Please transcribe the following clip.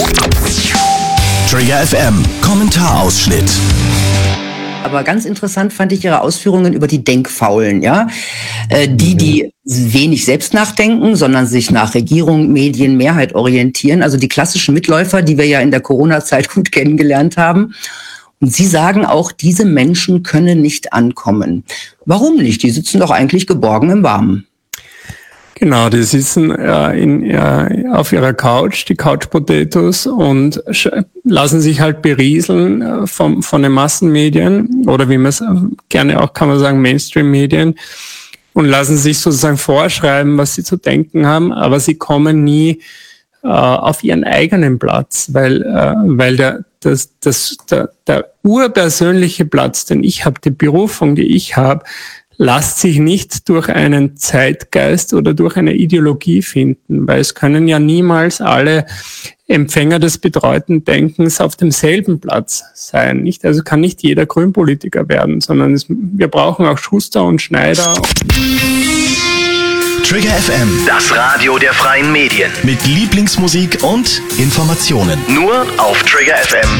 Trigger FM, Kommentarausschnitt. Aber ganz interessant fand ich Ihre Ausführungen über die Denkfaulen, ja? Die wenig selbst nachdenken, sondern sich nach Regierung, Medien, Mehrheit orientieren. Also die klassischen Mitläufer, die wir ja in der Corona-Zeit gut kennengelernt haben. Und Sie sagen auch, diese Menschen können nicht ankommen. Warum nicht? Die sitzen doch eigentlich geborgen im Warmen. Genau, die sitzen auf ihrer Couch, die Couch Potatoes, und lassen sich halt berieseln von den Massenmedien oder wie man es gerne auch kann man sagen Mainstream-Medien und lassen sich sozusagen vorschreiben, was sie zu denken haben, aber sie kommen nie auf ihren eigenen Platz, weil der urpersönliche Platz, den ich habe, die Berufung, die ich habe, lässt sich nicht durch einen Zeitgeist oder durch eine Ideologie finden, weil es können ja niemals alle Empfänger des betreuten Denkens auf demselben Platz sein. Nicht? Also kann nicht jeder Grünpolitiker werden, sondern wir brauchen auch Schuster und Schneider. Trigger FM, Das Radio der freien Medien. mit Lieblingsmusik und Informationen. Nur auf triggerfm.at.